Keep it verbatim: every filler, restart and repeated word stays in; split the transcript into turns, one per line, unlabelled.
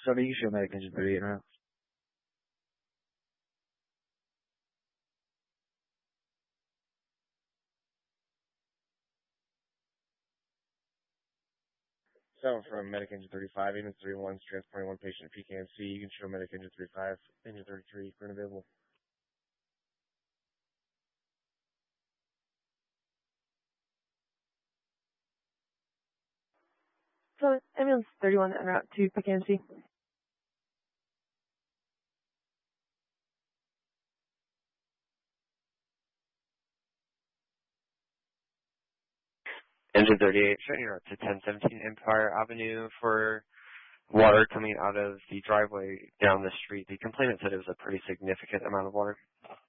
So you can show medic engine thirty-eight now. So from medic engine thirty-five, engine thirty-one, transporting one patient P K M C. You can show medic engine thirty-five, engine thirty-three, current available.
So ambulance thirty-one en route to P K M C.
Engine thirty-eight, shutting route to ten seventeen Empire Avenue for water coming out of the driveway down the street. The complainant said it was a pretty significant amount of water.